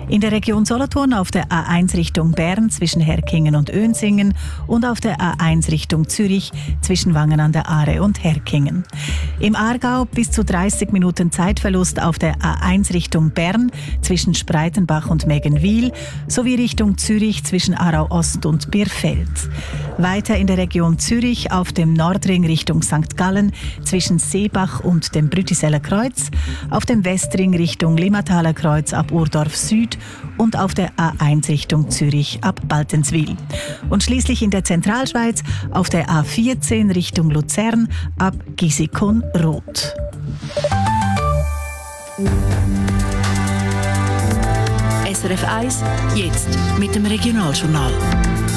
In der Region Solothurn auf der A1 Richtung Bern zwischen Herkingen und Önsingen und auf der A1 Richtung Zürich zwischen Wangen an der Aare und Herkingen. Im Aargau bis zu 30 Minuten Zeitverlust auf der A1 Richtung Bern zwischen Spreitenbach und Meggenwil sowie Richtung Zürich zwischen Aarau Ost und Birfeld. Weiter in der Region Zürich auf dem Nordring Richtung St. Gallen zwischen Seebach und dem Brütiseller Kreuz, auf dem Westring Richtung Limmataler Kreuz ab Urdorf Süd und auf der A1 Richtung Zürich ab Baltenswil. Und schließlich in der Zentralschweiz auf der A14 Richtung Luzern ab Gisikon-Roth. SRF 1, jetzt mit dem Regionaljournal.